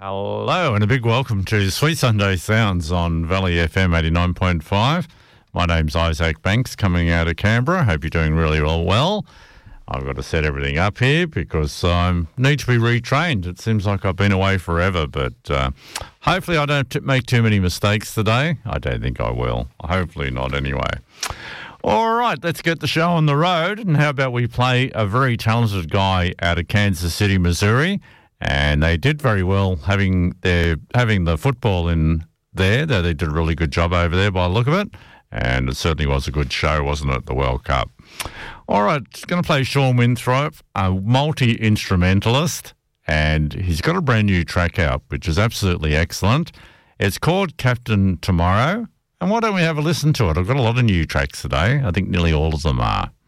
Hello and a big welcome to Sweet Sunday Sounds on Valley FM 89.5. My name's Isaac Banks coming out of Canberra. Hope you're doing really well. I've got to set everything up here because I need to be retrained. It seems like I've been away forever, but hopefully I don't make too many mistakes today. I don't think I will. Hopefully not anyway. All right, let's get the show on the road. And how about we play a very talented guy out of Kansas City, Missouri. And they did very well having the football in there. They did a really good job over there by the look of it. And it certainly was a good show, wasn't it, the World Cup? All right, going to play Sean Winthrop, a multi-instrumentalist. And he's got a brand new track out, which is absolutely excellent. It's called Captain Tomorrow. And why don't we have a listen to it? I've got a lot of new tracks today. I think nearly all of them are.